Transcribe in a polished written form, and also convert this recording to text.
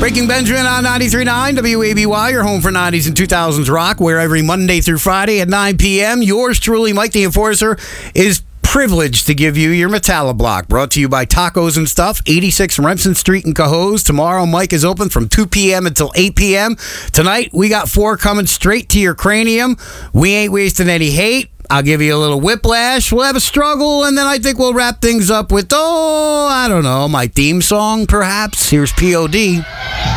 Breaking Benjamin on 93.9 WABY, your home for 90s and 2000s rock, where every Monday through Friday at 9 p.m., yours truly, Mike the Enforcer, is privileged to give you your Metalla Block. Brought to you by Tacos and Stuff, 86 Remsen Street in Cohoes. Tomorrow, Mike is open from 2 p.m. until 8 p.m. Tonight, we got 4 coming straight to your cranium. We ain't wasting any hate. I'll give you a little whiplash. We'll have a struggle, and then I think we'll wrap things up with, I don't know, my theme song, perhaps. Here's P.O.D.